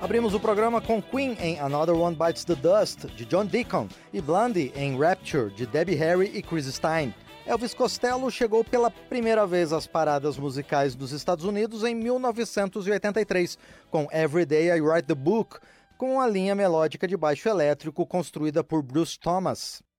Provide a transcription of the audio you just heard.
Abrimos o programa com Queen em Another One Bites the Dust, de John Deacon, e Blondie em Rapture, de Debbie Harry e Chris Stein. Elvis Costello chegou pela primeira vez às paradas musicais dos Estados Unidos em 1983, com Every Day I Write the Book, com a linha melódica de baixo elétrico construída por Bruce Thomas.